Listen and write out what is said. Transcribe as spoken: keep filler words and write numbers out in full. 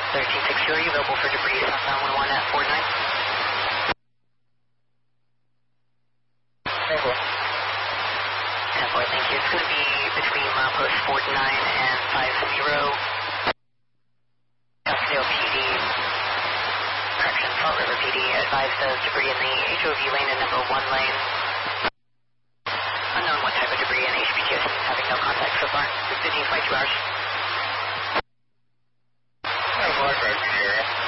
thirteen sixty, are you available for debris southbound one one at four nine? ten four. ten four, thank you. It's going to be between milepost forty-nine and five zero. Scottsdale P D, correction, Salt River P D, advised of debris in the H O V lane and number one lane. Unknown what type of debris, and H P T S having no contact so far. fifteen by two hours. I have a black car in the area.